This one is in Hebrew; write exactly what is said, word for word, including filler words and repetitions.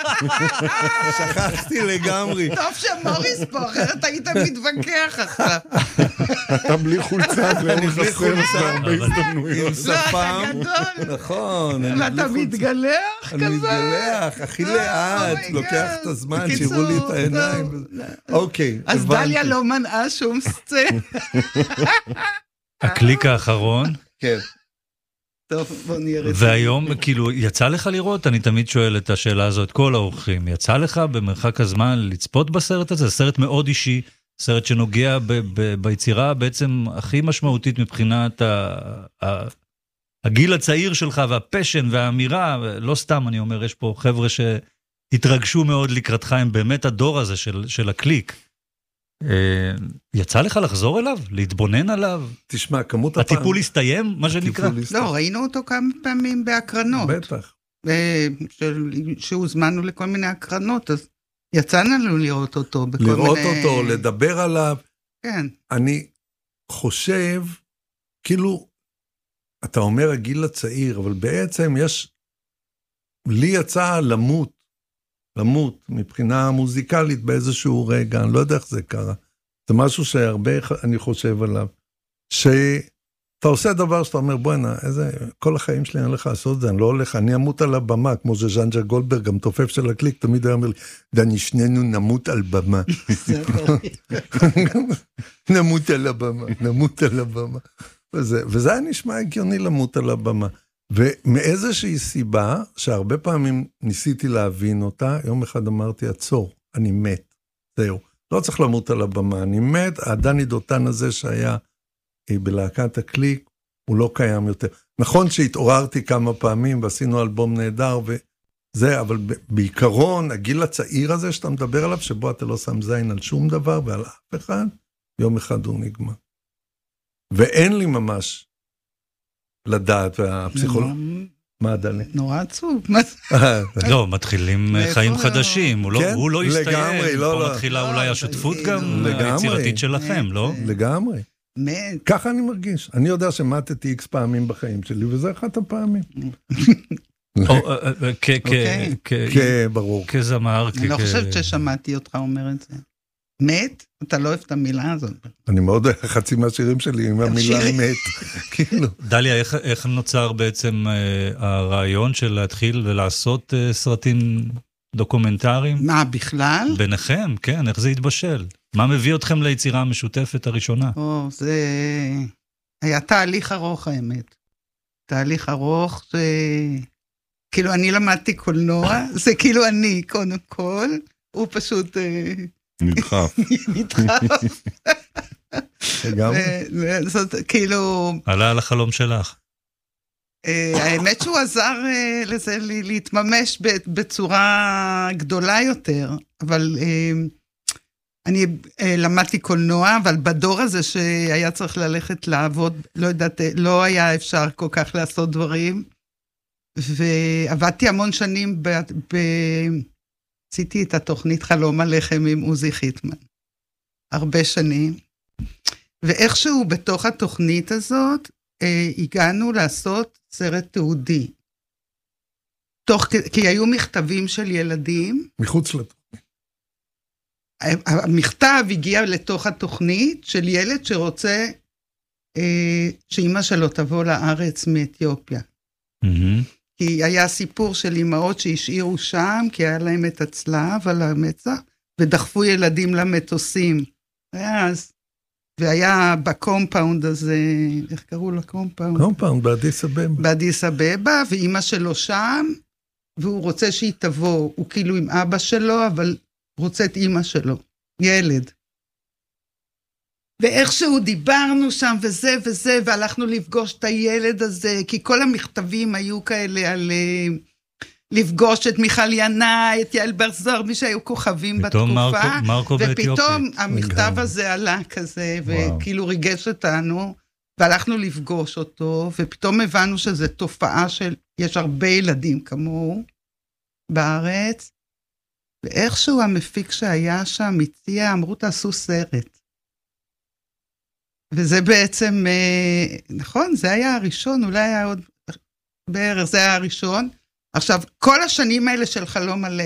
שכחתי לגמרי. טוב שמוריס פה, אחרת היית מתווכח עכשיו. אתה בלי חולצה, אני בלי חולצה. עם שפם. נכון. ואתה מתגלח כזה? אני מתגלח, הכי לאט, לוקח את הזמן, שיראו לי את העיניים. אוקיי, אז דליה לא מנעה שום סצנה. הקליק האחרון. כן. טוב, בוא נהיה רציני. והיום, כאילו, יצא לך לראות? אני תמיד שואל את השאלה הזאת, כל האורחים, יצא לך במרחק הזמן לצפות בסרט הזה? זה סרט מאוד אישי, סרט שנוגע ב- ב- ביצירה בעצם הכי משמעותית מבחינת ה- ה- הגיל הצעיר שלך והפשן והאמירה, לא סתם אני אומר, יש פה חבר'ה שהתרגשו מאוד לקראתך, הם באמת הדור הזה של, של הקליק. יצא לך לחזור אליו? להתבונן עליו? תשמע, כמות הפעם... הטיפול הסתיים, מה שנקרא? לא, ראינו אותו כמה פעמים בהקרנות. בטח. שהוזמנו לכל מיני הקרנות, אז יצאנו לנו לראות אותו בכל מיני... לראות אותו, לדבר עליו. כן. אני חושב, כאילו, אתה אומר הגיל הצעיר, אבל בעצם יש... לי יצא למות, למות מבחינה מוזיקלית באיזשהו רגע, אני לא יודע איך זה קרה. זה משהו שהרבה אני חושב עליו. שאתה עושה דבר שאתה אומר, בואי נה, איזה, כל החיים שלי אני הולך לעשות את זה, אני לא הולך, אני אמות על הבמה, כמו שז'אנג'ה גולדברג, גם תופף של הקליק, תמיד היה אומר לי, דני, שנינו נמות על במה. נמות על הבמה, נמות על הבמה. וזה, וזה היה נשמע הגיוני למות על הבמה. ומאיזושהי סיבה, שהרבה פעמים ניסיתי להבין אותה, יום אחד אמרתי, עצור, אני מת, זהו. לא צריך למות על הבמה, אני מת, הדני דותן הזה שהיה בלהקת הקליק, הוא לא קיים יותר. נכון שהתעוררתי כמה פעמים, ועשינו אלבום נהדר, וזה, אבל בעיקרון, הגיל הצעיר הזה שאתה מדבר עליו, שבו אתה לא שם זין על שום דבר, ועל אף אחד, יום אחד הוא נגמר. ואין לי ממש לדעת, והפסיכולוג... מה דני? נורא עצוב. לא, מתחילים חיים חדשים, הוא לא יסתיים, פה מתחילה אולי השותפות גם היצירתית שלכם, לא? לגמרי. ככה אני מרגיש. אני יודע שמתתי איקס פעמים בחיים שלי, וזה אחת הפעמים. ברור. כזמר. אני לא חושבת ששמעתי אותך אומר את זה. מת? אתה לא אוהב את המילה הזאת. אני מאוד אוהב חצי מהשירים שלי עם המילה מת. דליה, איך נוצר בעצם הרעיון של להתחיל ולעשות סרטים דוקומנטריים? מה, בכלל? ביניכם, כן, איך זה התבשל? מה מביא אתכם ליצירה המשותפת הראשונה? או, זה היה תהליך ארוך האמת. תהליך ארוך ש... כאילו אני למדתי קולנוע, זה כאילו אני קודם כל, הוא פשוט... נדחף. נדחף. לגמרי. זאת כאילו... עלה על החלום שלך. האמת שהוא עזר לזה להתממש בצורה גדולה יותר, אבל אני למדתי קולנוע, אבל בדור הזה שהיה צריך ללכת לעבוד, לא יודעת, לא היה אפשר כל כך לעשות דברים, ועבדתי המון שנים ב... עשיתי את התוכנית חלום הלחם עם עוזי חיטמן. הרבה שנים. ואיכשהו בתוך התוכנית הזאת, אה, הגענו לעשות סרט תיעודי. תוך, כי היו מכתבים של ילדים. מחוץ לתוכנית. המכתב הגיע לתוך התוכנית של ילד שרוצה, אה, שאמא שלו תבוא לארץ מאתיופיה. אהה. כי היה סיפור של אמהות שהשאירו שם, כי היה להם את הצלב על המצח, ודחפו ילדים למטוסים. ואז, והיה בקומפאונד הזה, איך קראו לקומפאונד? קומפאונד, באדיס אבבה. באדיס אבבה, ואמא שלו שם, והוא רוצה שהיא תבוא, הוא כאילו עם אבא שלו, אבל רוצה את אמא שלו, ילד. ואיכשהו דיברנו שם וזה וזה, והלכנו לפגוש את הילד הזה, כי כל המכתבים היו כאלה על לפגוש את מיכל ינאי, את יעל בר זוהר, מי שהיו כוכבים בתקופה, מרקו, מרקו ופתאום המכתב הזה עלה כזה, וכאילו ריגש אותנו, והלכנו לפגוש אותו, ופתאום הבנו שזו תופעה של, יש הרבה ילדים כמוהו בארץ, ואיכשהו המפיק שהיה שם הציע, אמרו תעשו סרט. וזה בעצם, נכון, זה היה הראשון, אולי היה עוד בערך, זה היה הראשון. עכשיו, כל השנים האלה של חלום הלב,